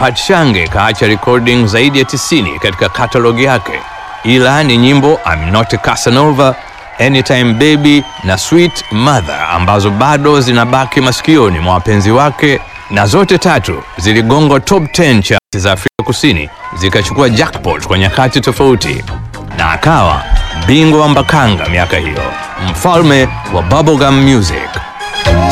Pachange kaacha recording zaidi ya 90 katika katalogi yake, ila ni nyimbo I'm Not a Casanova, Anytime Baby na Sweet Mother ambazo bado zinabaki masikioni mwa wapenzi wake, na zote tatu ziligonga top 10 charts za Afrika Kusini, zikachukua jackpot kwa nyakati tofauti, na akawa bingwa wa mbakanga miaka hiyo, mfalme wa bubblegum music.